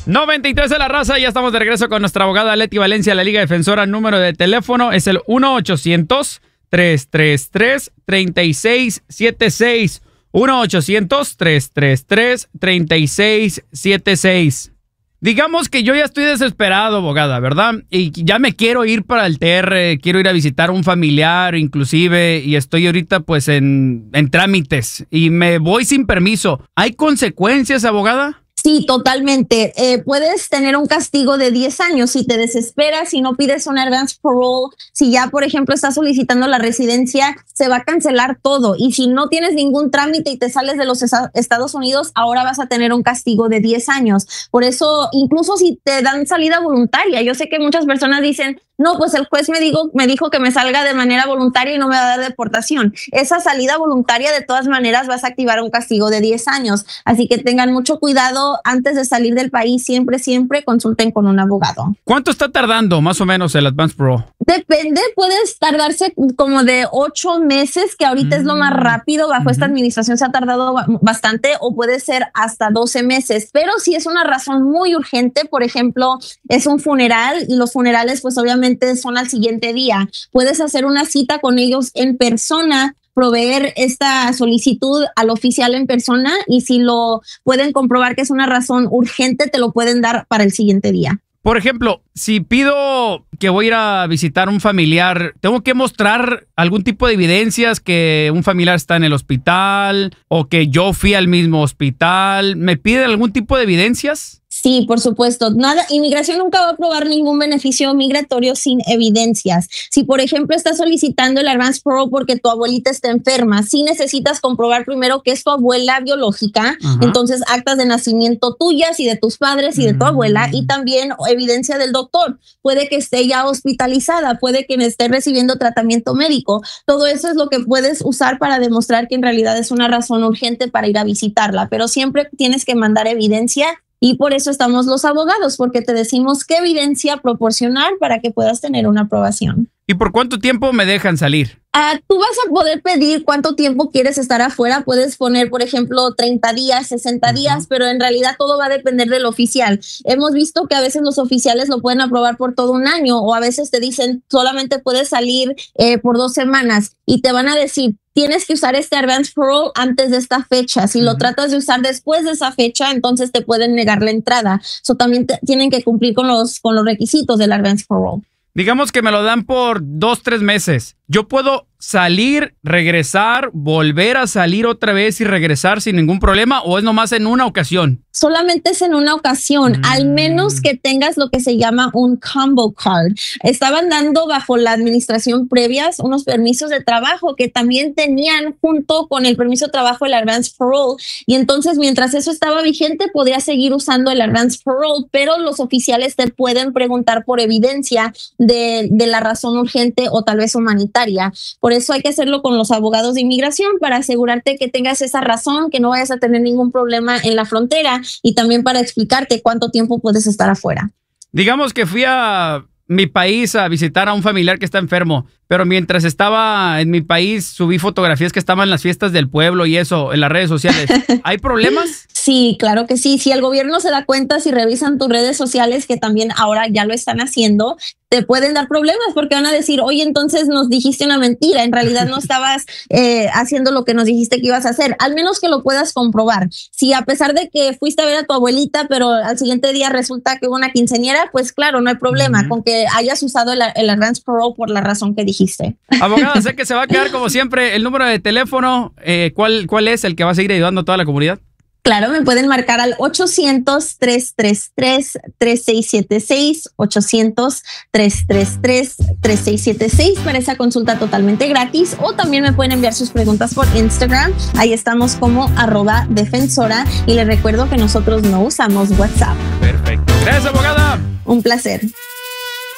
93 de la raza, ya estamos de regreso con nuestra abogada Leti Valencia, la Liga Defensora. Número de teléfono es el 1-800-333-3676. 1-800-333-3676. Digamos que yo ya estoy desesperado, abogada, ¿verdad? Y ya me quiero ir para el TR, quiero ir a visitar a un familiar inclusive, y estoy ahorita pues en trámites y me voy sin permiso. ¿Hay consecuencias, abogada? Sí, totalmente. Puedes tener un castigo de 10 años si te desesperas, si no pides un advance parole, si ya, por ejemplo, estás solicitando la residencia, se va a cancelar todo. Y si no tienes ningún trámite y te sales de los Estados Unidos, ahora vas a tener un castigo de 10 años. Por eso, incluso si te dan salida voluntaria, yo sé que muchas personas dicen, no, pues el juez me dijo que me salga de manera voluntaria y no me va a dar deportación. Esa salida voluntaria, de todas maneras, vas a activar un castigo de 10 años. Así que tengan mucho cuidado antes de salir del país. Siempre consulten con un abogado. ¿Cuánto está tardando más o menos el advance parole? Depende, puedes tardarse como de 8 meses, que ahorita es lo más rápido. Bajo esta administración se ha tardado bastante, o puede ser hasta 12 meses. Pero si es una razón muy urgente, por ejemplo, es un funeral, y los funerales pues obviamente son al siguiente día. Puedes hacer una cita con ellos en persona, proveer esta solicitud al oficial en persona, y si lo pueden comprobar que es una razón urgente, te lo pueden dar para el siguiente día. Por ejemplo, si pido que voy a ir a visitar a un familiar, ¿tengo que mostrar algún tipo de evidencias que un familiar está en el hospital o que yo fui al mismo hospital? ¿Me piden algún tipo de evidencias? Sí, por supuesto. Nada, inmigración nunca va a aprobar ningún beneficio migratorio sin evidencias. Si, por ejemplo, estás solicitando el advance parole porque tu abuelita está enferma, sí necesitas comprobar primero que es tu abuela biológica. Entonces, actas de nacimiento tuyas y de tus padres y de tu abuela, y también evidencia del doctor. Puede que esté ya hospitalizada, puede que esté recibiendo tratamiento médico. Todo eso es lo que puedes usar para demostrar que en realidad es una razón urgente para ir a visitarla, pero siempre tienes que mandar evidencia. Y por eso estamos los abogados, porque te decimos qué evidencia proporcionar para que puedas tener una aprobación. ¿Y por cuánto tiempo me dejan salir? Tú vas a poder pedir cuánto tiempo quieres estar afuera. Puedes poner, por ejemplo, 30 días, 60 días, pero en realidad todo va a depender del oficial. Hemos visto que a veces los oficiales lo pueden aprobar por todo un año, o a veces te dicen solamente puedes salir por 2 semanas, y te van a decir, tienes que usar este advance parole antes de esta fecha. Si lo tratas de usar después de esa fecha, entonces te pueden negar la entrada. También tienen que cumplir con los requisitos del advance parole. Digamos que me lo dan por 2-3 meses. ¿Yo puedo salir, regresar, volver a salir otra vez y regresar sin ningún problema, o es nomás en una ocasión? Solamente es en una ocasión, al menos que tengas lo que se llama un combo card. Estaban dando bajo la administración previas unos permisos de trabajo que también tenían junto con el permiso de trabajo el advance parole, y entonces mientras eso estaba vigente podías seguir usando el advance parole, pero los oficiales te pueden preguntar por evidencia de la razón urgente o tal vez humanitaria. Por eso hay que hacerlo con los abogados de inmigración, para asegurarte que tengas esa razón, que no vayas a tener ningún problema en la frontera, y también para explicarte cuánto tiempo puedes estar afuera. Digamos que fui a mi país a visitar a un familiar que está enfermo, pero mientras estaba en mi país subí fotografías que estaban en las fiestas del pueblo y eso en las redes sociales. ¿Hay problemas? Sí, claro que sí. Si el gobierno se da cuenta, si revisan tus redes sociales, que también ahora ya lo están haciendo, te pueden dar problemas, porque van a decir, oye, entonces nos dijiste una mentira, en realidad no estabas haciendo lo que nos dijiste que ibas a hacer. Al menos que lo puedas comprobar. Si a pesar de que fuiste a ver a tu abuelita, pero al siguiente día resulta que hubo una quinceañera, pues claro, no hay problema con que hayas usado el advance parole por la razón que dijiste. Abogada, sé que se va a quedar como siempre el número de teléfono. ¿Cuál es el que va a seguir ayudando a toda la comunidad? Claro, me pueden marcar al 800-333-3676, 800-333-3676 para esa consulta totalmente gratis, o también me pueden enviar sus preguntas por Instagram. Ahí estamos como @defensora, y les recuerdo que nosotros no usamos WhatsApp. Perfecto. Gracias, abogada. Un placer.